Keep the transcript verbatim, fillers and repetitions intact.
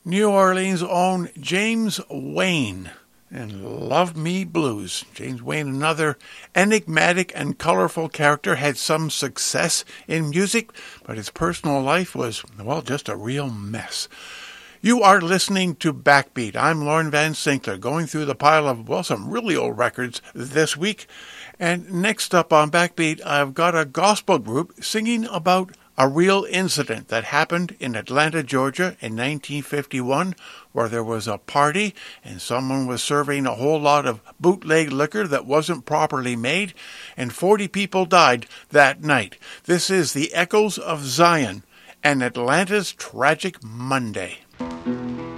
New Orleans' own James Wayne and Love Me Blues. James Wayne, another enigmatic and colorful character, had some success in music, but his personal life was, well, just a real mess. You are listening to Backbeat. I'm Lauren Van Sinkler, going through the pile of, well, some really old records this week. And next up on Backbeat, I've got a gospel group singing about a real incident that happened in Atlanta, Georgia in nineteen fifty-one, where there was a party and someone was serving a whole lot of bootleg liquor that wasn't properly made, and forty people died that night. This is the Echoes of Zion and Atlanta's Tragic Monday.